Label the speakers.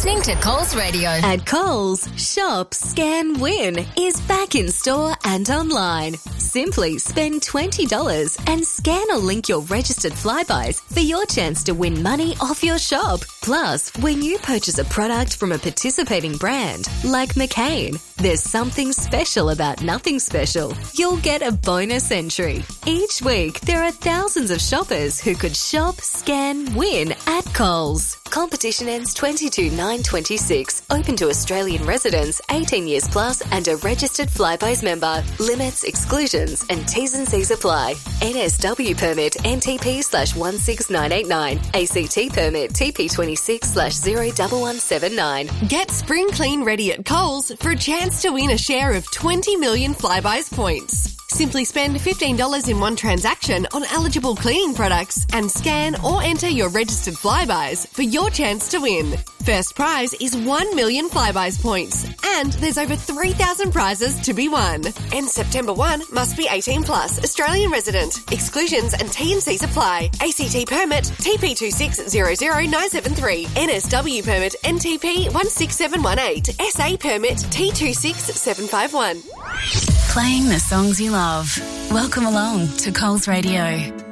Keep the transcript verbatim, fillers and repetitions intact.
Speaker 1: listening to Coles Radio.
Speaker 2: At Coles, Shop, Scan, Win is back in store and online. Simply spend twenty dollars and scan or link your registered Flybuys for your chance to win money off your shop. Plus, when you purchase a product from a participating brand like McCain, there's something special about nothing special. You'll get a bonus entry. Each week, there are thousands of shoppers who could shop, scan, win at Coles. Competition ends twenty-two nine twenty-six. Open to Australian residents, eighteen years plus and a registered Flybuys member. Limits, exclusions and T's and C's apply. N S W permit N T P slash one six nine eight nine. A C T permit T P twenty-six slash zero one one seven nine.
Speaker 3: Get spring clean ready at Coles for a chance to win a share of twenty million Flybuys points. Simply spend fifteen dollars in one transaction on eligible cleaning products and scan or enter your registered Flybuys for your chance to win. First prize is one million Flybuys points and there's over three thousand prizes to be won. And September first must be eighteen plus, Australian resident. Exclusions and T and C's apply. A C T permit T P two six zero zero nine seven three. N S W permit N T P one six seven one eight. S A permit T two six seven five one.
Speaker 4: Playing the songs you love. Welcome along to Coles Radio.